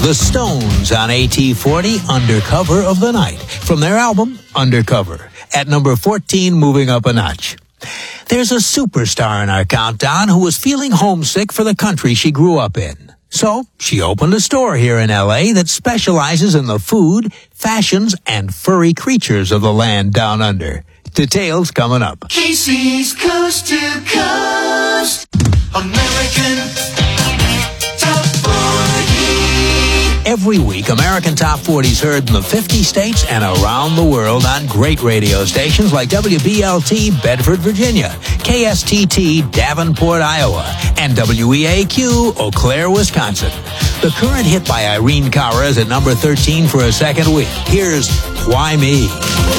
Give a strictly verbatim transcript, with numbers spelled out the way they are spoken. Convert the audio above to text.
The Stones on A T forty, Undercover of the Night, from their album, Undercover, at number fourteen, moving up a notch. There's a superstar in our countdown who was feeling homesick for the country she grew up in. So, she opened a store here in L A that specializes in the food, fashions, and furry creatures of the land down under. Details coming up. Casey's Coast to Coast, American Top forty. Every week, American Top forty is heard in the fifty states and around the world on great radio stations like W B L T, Bedford, Virginia, K S T T, Davenport, Iowa, and W E A Q, Eau Claire, Wisconsin. The current hit by Irene Cara is at number thirteen for a second week. Here's Why Me?